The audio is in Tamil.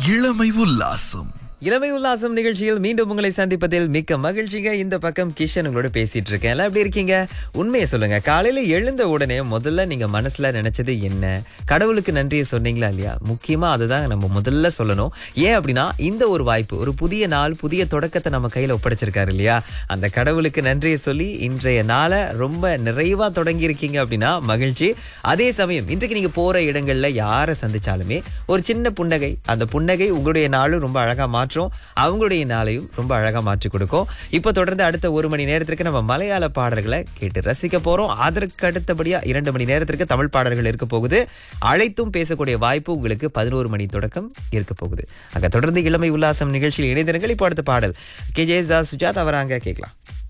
இளமை உல்லாசம். இளமை உல்லாசம் நிகழ்ச்சியில் மீண்டும் உங்களை சந்திப்பதில் மிக்க மகிழ்ச்சிங்க. இந்த பக்கம் கிஷன் உங்களோட பேசிட்டு இருக்கேன். எல்லாம் எப்படி இருக்கீங்க? உண்மையை சொல்லுங்க. காலையில எழுந்த உடனே முதல்ல நீங்க மனசுல நினைச்சது என்ன? கடவுளுக்கு நன்றியை சொன்னீங்களா இல்லையா? முக்கியமா அதுதான் நம்ம முதல்ல சொல்லணும். ஏன் அப்படின்னா இந்த ஒரு வாய்ப்பு, ஒரு புதிய நாள், புதிய தொடக்கத்தை நம்ம கையில ஒப்படைச்சிருக்காரு இல்லையா? அந்த கடவுளுக்கு நன்றியை சொல்லி இன்றைய நாளை ரொம்ப நிறைவா தொடங்கி இருக்கீங்க அப்படின்னா மகிழ்ச்சி. அதே சமயம் இன்றைக்கு நீங்க போற இடங்கள்ல யாரை சந்திச்சாலுமே ஒரு சின்ன புன்னகை, அந்த புன்னகை உங்களுடைய நாளும் ரொம்ப அழகா மாற்றும், அவங்களுடைய நாளையும் ரொம்ப அழகா மாற்றி கொடுக்கும். இப்ப தொடர்ந்து அடுத்த 1 மணி நேரத்திற்கு நம்ம மலையாள பாடல்களை கேட்டு ரசிக்க போறோம். அதற்கு அடுத்தபடியா 2 மணி நேரத்திற்கு தமிழ் பாடல்கள் இருக்க போகுது. அழைத்தும் பேசக்கூடிய வாய்ப்பு உங்களுக்கு 11 மணி தொடக்கம் இருக்க போகுது. அங்க தொடர்ந்து இளமை உல்லாசம் நிகழ்ச்சியில் இணைந்திருங்கள். இப்போ அடுத்த பாடல் KJ சுஜாதா வராங்க, கேட்கலாம்.